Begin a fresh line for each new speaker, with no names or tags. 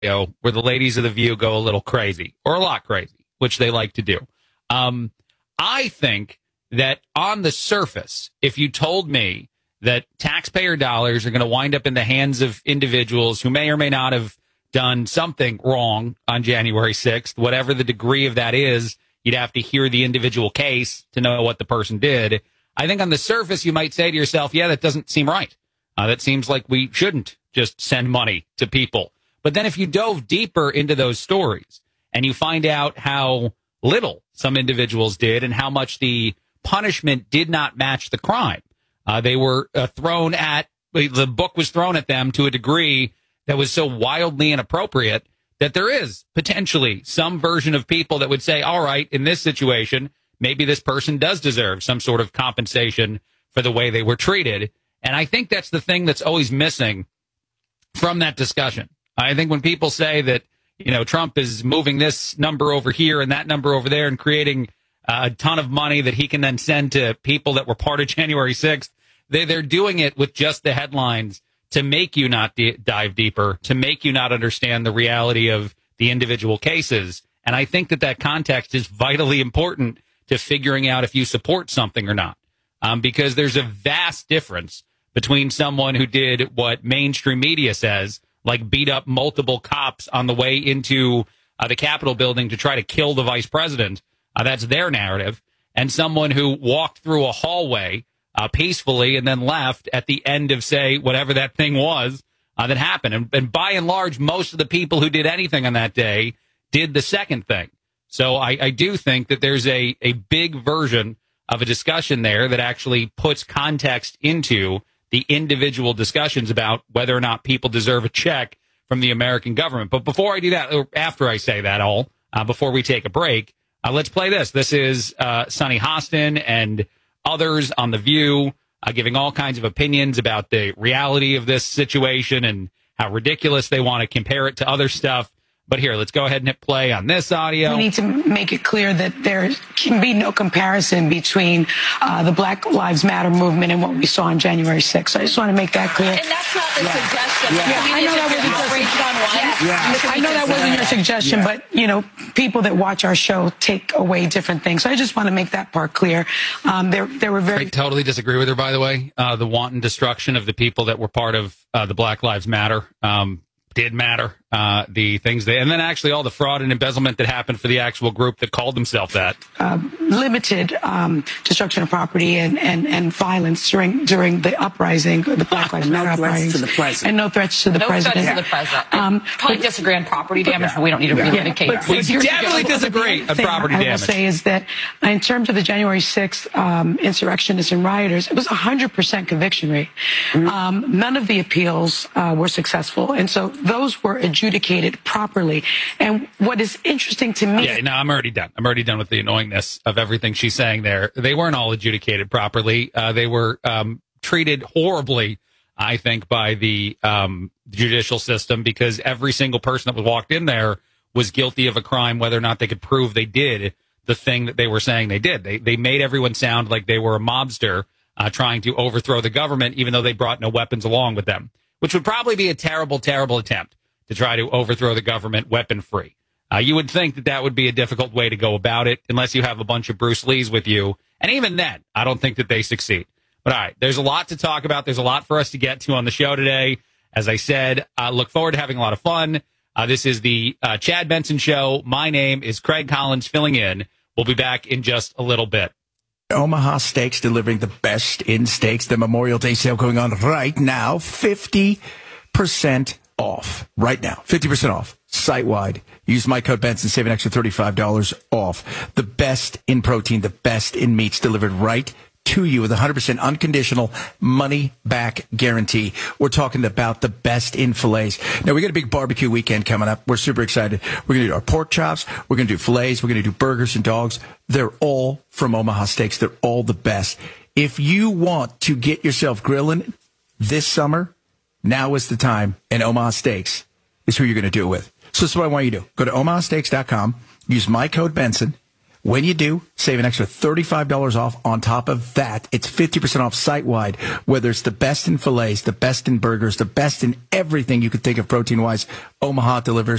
where the ladies of The View go a little crazy, or a lot crazy, which they like to do. I think that on the surface, if you told me that taxpayer dollars are going to wind up in the hands of individuals who may or may not have done something wrong on January 6th, whatever the degree of that is, you'd have to hear the individual case to know what the person did. I think on the surface, you might say to yourself, yeah, that doesn't seem right. That seems like we shouldn't just send money to people. But then if you dove deeper into those stories and you find out how little some individuals did and how much the punishment did not match the crime, they were the book was thrown at them to a degree that was so wildly inappropriate that there is potentially some version of people that would say, all right, in this situation, maybe this person does deserve some sort of compensation for the way they were treated. And I think that's the thing that's always missing from that discussion. I think when people say that, Trump is moving this number over here and that number over there and creating a ton of money that he can then send to people that were part of January 6th, they're doing it with just the headlines to make you not dive deeper, to make you not understand the reality of the individual cases. And I think that context is vitally important to figuring out if you support something or not, because there's a vast difference between someone who did what mainstream media says, like beat up multiple cops on the way into the Capitol building to try to kill the vice president. That's their narrative. And someone who walked through a hallway peacefully and then left at the end of, say, whatever that thing was that happened. And by and large, most of the people who did anything on that day did the second thing. So I do think that there's a big version of a discussion there that actually puts context into the individual discussions about whether or not people deserve a check from the American government. But before I do that, or after I say that before we take a break, let's play this. This is Sunny Hostin and others on The View giving all kinds of opinions about the reality of this situation and how ridiculous they want to compare it to other stuff. But here, let's go ahead and hit play on this audio.
We need to make it clear that there can be no comparison between the Black Lives Matter movement and what we saw on January 6th. I just want to make that clear.
And that's not the suggestion.
I know that wasn't your suggestion, but, people that watch our show take away different things. So I just want to make that part clear. There were very...
I totally disagree with her, by the way. The wanton destruction of the people that were part of the Black Lives Matter did matter. The things and then actually all the fraud and embezzlement that happened for the actual group that called themselves that.
Limited destruction of property and violence during the uprising, the Black Lives Matter uprising. And no threats to the president.
No threats to the president. Probably disagree on property damage, but we don't need to re-indicate.
We definitely disagree on property damage.
I will say is that in terms of the January 6th insurrectionists and rioters, it was 100% conviction rate. None of the appeals were successful. And so those were adjudicated properly. And what is interesting to me...
Yeah, no, I'm already done. I'm already done with the annoyingness of everything she's saying there. They weren't all adjudicated properly. They were treated horribly, I think, by the judicial system, because every single person that was walked in there was guilty of a crime, whether or not they could prove they did the thing that they were saying they did. They made everyone sound like they were a mobster trying to overthrow the government, even though they brought no weapons along with them, which would probably be a terrible, terrible attempt to try to overthrow the government weapon-free. You would think that would be a difficult way to go about it, unless you have a bunch of Bruce Lees with you. And even then, I don't think that they succeed. But all right, there's a lot to talk about. There's a lot for us to get to on the show today. As I said, I look forward to having a lot of fun. This is the Chad Benson Show. My name is Craig Collins, filling in. We'll be back in just a little bit.
Omaha Steaks, delivering the best in steaks. The Memorial Day sale going on right now. 50% off. Right now. 50% off. Site-wide. Use my code Benson, save an extra $35 off. The best in protein, the best in meats, delivered right to you with 100% unconditional money-back guarantee. We're talking about the best in fillets. Now, we got a big barbecue weekend coming up. We're super excited. We're going to do our pork chops. We're going to do fillets. We're going to do burgers and dogs. They're all from Omaha Steaks. They're all the best. If you want to get yourself grilling this summer, now is the time, and Omaha Steaks is who you're going to do it with. So this is what I want you to do. Go to omahasteaks.com, use my code Benson, When you do, save an extra $35 off on top of that. It's 50% off site-wide, whether it's the best in fillets, the best in burgers, the best in everything you could think of protein-wise. Omaha delivers.